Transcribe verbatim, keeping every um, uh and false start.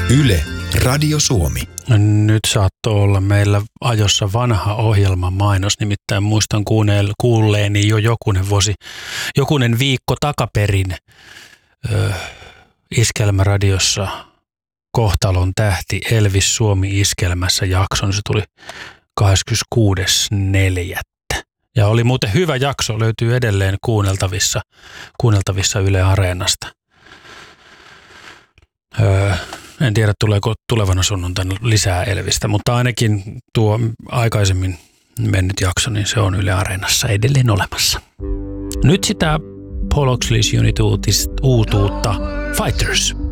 Yle, Radio Suomi. Nyt saattoi olla meillä ajossa vanha ohjelman mainos, nimittäin muistan kuulleeni jo jokunen vuosi, jokunen viikko takaperin ö, Iskelmäradiossa Kohtalon tähti Elvis Suomi-iskelmässä jakson. Se tuli kahdeskymmeneskuudes neljättä Ja oli muuten hyvä jakso, löytyy edelleen kuunneltavissa, kuunneltavissa Yle Areenasta. Öö, en tiedä, tuleeko tulevana sunnuntaina lisää Elvistä, mutta ainakin tuo aikaisemmin mennyt jakso, niin se on Yle Areenassa edelleen olemassa. Nyt sitä Paul Oaksleys Unit uutuutta Fighters.